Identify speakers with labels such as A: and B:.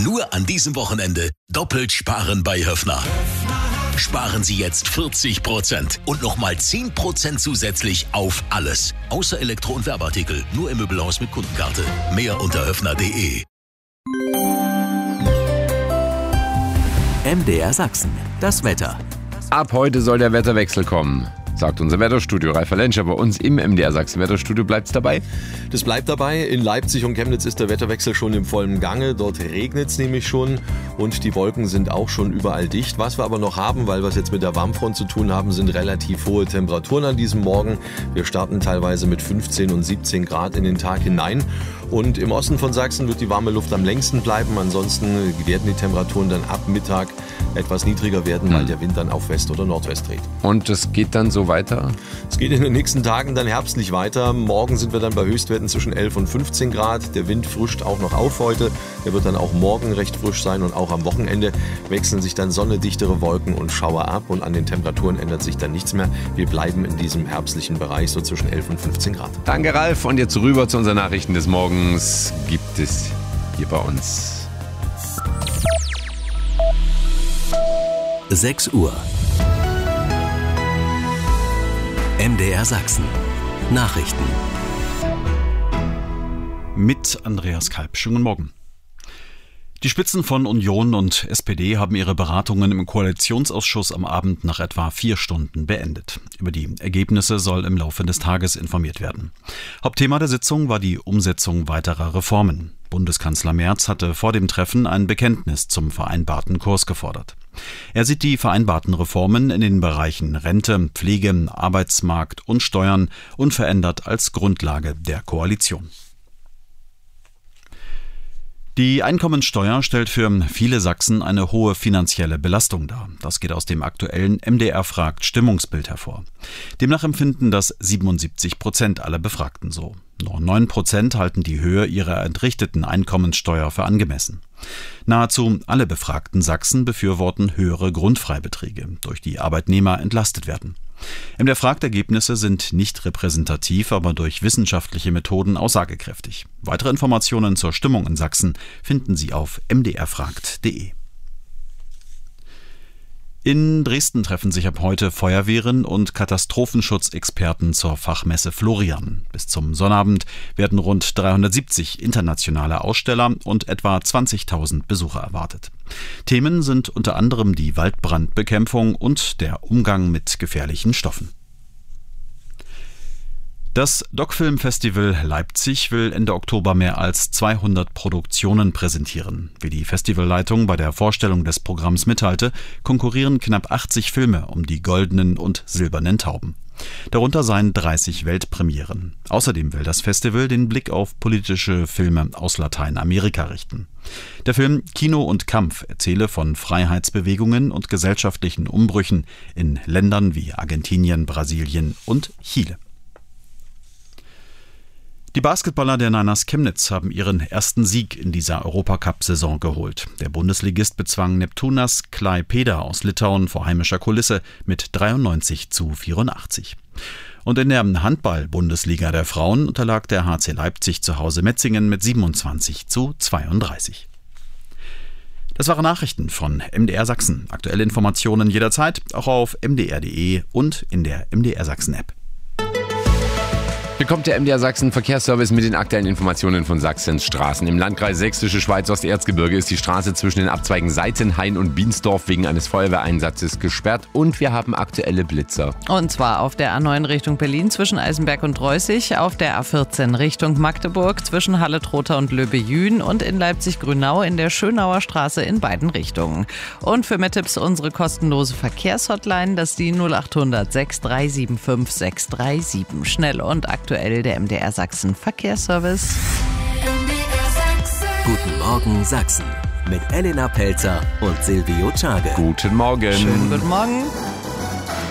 A: Nur an diesem Wochenende doppelt sparen bei Höffner. Sparen Sie jetzt 40% und nochmal 10% zusätzlich auf alles. Außer Elektro- und Werbeartikel. Nur im Möbelhaus mit Kundenkarte. Mehr unter höffner.de.
B: MDR Sachsen. Das Wetter.
C: Ab heute soll der Wetterwechsel kommen, sagt unser Wetterstudio. Ralf Lenscher bei uns im MDR Sachsen Wetterstudio. Bleibt's dabei?
D: Das bleibt dabei. In Leipzig und Chemnitz ist der Wetterwechsel schon im vollen Gange. Dort regnet es nämlich schon und die Wolken sind auch schon überall dicht. Was wir aber noch haben, weil wir es jetzt mit der Warmfront zu tun haben, sind relativ hohe Temperaturen an diesem Morgen. Wir starten teilweise mit 15 und 17 Grad in den Tag hinein. Und im Osten von Sachsen wird die warme Luft am längsten bleiben. Ansonsten werden die Temperaturen dann ab Mittag etwas niedriger werden, weil der Wind dann auf West oder Nordwest dreht.
C: Und es geht dann so weiter?
D: Es geht in den nächsten Tagen dann herbstlich weiter. Morgen sind wir dann bei Höchstwerten zwischen 11 und 15 Grad. Der Wind frischt auch noch auf heute. Der wird dann auch morgen recht frisch sein und auch am Wochenende wechseln sich dann sonnedichtere Wolken und Schauer ab. Und an den Temperaturen ändert sich dann nichts mehr. Wir bleiben in diesem herbstlichen Bereich so zwischen 11 und 15 Grad.
C: Danke, Ralf. Und jetzt rüber zu unseren Nachrichten des Morgens. Gibt es hier bei uns.
B: 6 Uhr. MDR Sachsen. Nachrichten.
E: Mit Andreas Kalb. Schönen guten Morgen. Die Spitzen von Union und SPD haben ihre Beratungen im Koalitionsausschuss am Abend nach etwa 4 Stunden beendet. Über die Ergebnisse soll im Laufe des Tages informiert werden. Hauptthema der Sitzung war die Umsetzung weiterer Reformen. Bundeskanzler Merz hatte vor dem Treffen ein Bekenntnis zum vereinbarten Kurs gefordert. Er sieht die vereinbarten Reformen in den Bereichen Rente, Pflege, Arbeitsmarkt und Steuern unverändert als Grundlage der Koalition. Die Einkommensteuer stellt für viele Sachsen eine hohe finanzielle Belastung dar. Das geht aus dem aktuellen MDR fragt Stimmungsbild hervor. Demnach empfinden das 77% aller Befragten so. Nur 9% halten die Höhe ihrer entrichteten Einkommensteuer für angemessen. Nahezu alle befragten Sachsen befürworten höhere Grundfreibeträge, durch die Arbeitnehmer entlastet werden. MDR-Fragt-Ergebnisse sind nicht repräsentativ, aber durch wissenschaftliche Methoden aussagekräftig. Weitere Informationen zur Stimmung in Sachsen finden Sie auf mdrfragt.de. In Dresden treffen sich ab heute Feuerwehren und Katastrophenschutzexperten zur Fachmesse Florian. Bis zum Sonnabend werden rund 370 internationale Aussteller und etwa 20.000 Besucher erwartet. Themen sind unter anderem die Waldbrandbekämpfung und der Umgang mit gefährlichen Stoffen. Das DocFilm-Festival Leipzig will Ende Oktober mehr als 200 Produktionen präsentieren. Wie die Festivalleitung bei der Vorstellung des Programms mitteilte, konkurrieren knapp 80 Filme um die goldenen und silbernen Tauben. Darunter seien 30 Weltpremieren. Außerdem will das Festival den Blick auf politische Filme aus Lateinamerika richten. Der Film Kino und Kampf erzähle von Freiheitsbewegungen und gesellschaftlichen Umbrüchen in Ländern wie Argentinien, Brasilien und Chile. Die Basketballer der Niners Chemnitz haben ihren ersten Sieg in dieser Europacup-Saison geholt. Der Bundesligist bezwang Neptūnas Klaipėda aus Litauen vor heimischer Kulisse mit 93:84. Und in der Handball-Bundesliga der Frauen unterlag der HC Leipzig zu Hause Metzingen mit 27:32. Das waren Nachrichten von MDR Sachsen. Aktuelle Informationen jederzeit, auch auf mdr.de und in der MDR Sachsen-App.
C: Hier kommt der MDR Sachsen Verkehrsservice mit den aktuellen Informationen von Sachsens Straßen. Im Landkreis Sächsische Schweiz Osterzgebirge ist die Straße zwischen den Abzweigen Seitenhain und Biensdorf wegen eines Feuerwehreinsatzes gesperrt und wir haben aktuelle Blitzer.
F: Und zwar auf der A9 Richtung Berlin zwischen Eisenberg und Reußig, auf der A14 Richtung Magdeburg zwischen Halle-Trotha und Löbe-Jühn und in Leipzig-Grünau in der Schönauer Straße in beiden Richtungen. Und für mehr Tipps unsere kostenlose Verkehrshotline, das ist die 0800 6375 637. Schnell und aktuell der MDR Sachsen Verkehrsservice.
B: Guten Morgen Sachsen mit Elena Pelzer und Silvio Czage.
C: Guten Morgen.
F: Schönen guten Morgen.